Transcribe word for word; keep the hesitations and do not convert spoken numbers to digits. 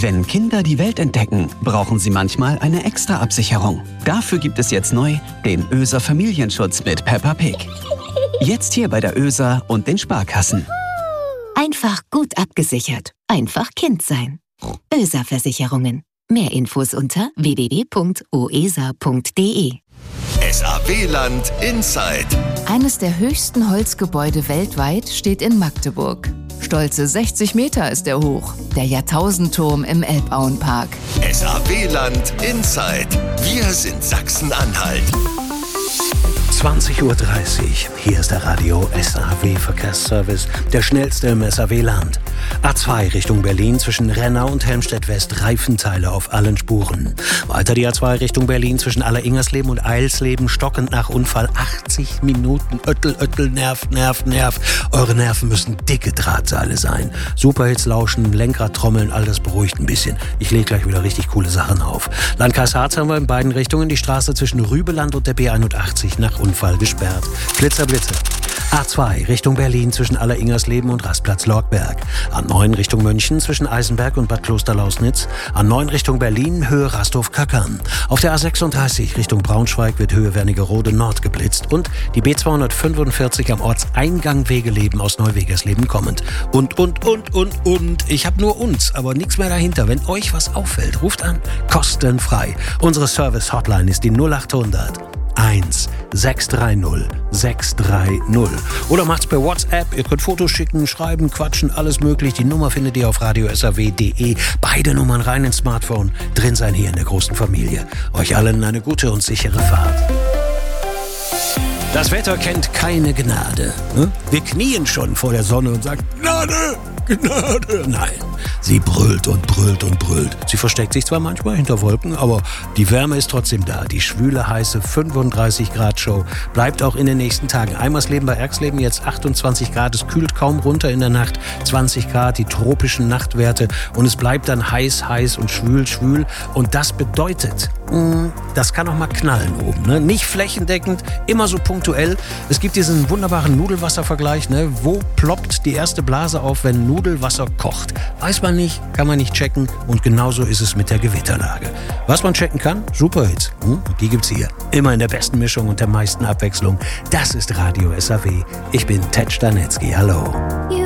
Wenn Kinder die Welt entdecken, brauchen sie manchmal eine extra Absicherung. Dafür gibt es jetzt neu den Öser Familienschutz mit Peppa Pig. Jetzt hier bei der Öser und den Sparkassen. Einfach gut abgesichert. Einfach Kind sein. Öser Versicherungen. Mehr Infos unter w w w punkt o e s a punkt d e. S A W-Land Inside. Eines der höchsten Holzgebäude weltweit steht in Magdeburg. Stolze sechzig Meter ist er hoch. Der Jahrtausendturm im Elbauenpark. S A W-Land Inside. Wir sind Sachsen-Anhalt. zwanzig Uhr dreißig. Hier ist der Radio S A W Verkehrsservice, der schnellste im S A W-Land. A zwei Richtung Berlin zwischen Rennau und Helmstedt-West, Reifenteile auf allen Spuren. Weiter die A zwei Richtung Berlin zwischen Alleringersleben und Eilsleben, stockend nach Unfall achtzig Minuten. Öttel, Öttel, Nerv, Nerv, Nerv. Eure Nerven müssen dicke Drahtseile sein. Superhits lauschen, Lenkrad trommeln, all das beruhigt ein bisschen. Ich lege gleich wieder richtig coole Sachen auf. Landkreis Harz haben wir in beiden Richtungen die Straße zwischen Rübeland und der B einundachtzig nach Unfall gesperrt. Blitzer, Blitze. A zwei Richtung Berlin zwischen Alleringersleben und Rastplatz Lorgberg. A neun Richtung München zwischen Eisenberg und Bad Klosterlausnitz. A neun Richtung Berlin, Höhe Rasthof-Kackern. Auf der A sechsunddreißig Richtung Braunschweig wird Höhe Wernigerode Nord geblitzt. Und die B zweihundertfünfundvierzig am Ortseingang Wegeleben aus Neuwegersleben kommend. Und, und, und, und, und. Ich habe nur uns, aber nichts mehr dahinter. Wenn euch was auffällt, ruft an. Kostenfrei. Unsere Service-Hotline ist die null achthundert eins sechs drei null sechs drei null. Oder macht's per WhatsApp. Ihr könnt Fotos schicken, schreiben, quatschen, alles möglich. Die Nummer findet ihr auf radio s a w punkt d e. Beide Nummern rein ins Smartphone. Drin sein hier in der großen Familie. Euch allen eine gute und sichere Fahrt. Das Wetter kennt keine Gnade. Wir knien schon vor der Sonne und sagen, Gnade, Gnade. Nein, sie brüllt und brüllt und brüllt. Sie versteckt sich zwar manchmal hinter Wolken, aber die Wärme ist trotzdem da. Die schwüle, heiße fünfunddreißig Grad Show bleibt auch in den nächsten Tagen. Eimersleben bei Erxleben jetzt achtundzwanzig Grad. Es kühlt kaum runter in der Nacht. zwanzig Grad, die tropischen Nachtwerte. Und es bleibt dann heiß, heiß und schwül, schwül. Und das bedeutet, das kann auch mal knallen oben. Ne? Nicht flächendeckend, immer so punktuell. Es gibt diesen wunderbaren Nudelwasservergleich. Ne? Wo ploppt die erste Blase auf, wenn Nudelwasser kocht? Weiß man nicht, kann man nicht checken. Und genauso ist es mit der Gewitterlage. Was man checken kann? Superhits. Hm? Die gibt's hier. Immer in der besten Mischung und der meisten Abwechslung. Das ist Radio S A W. Ich bin Ted Stanetzky. Hallo.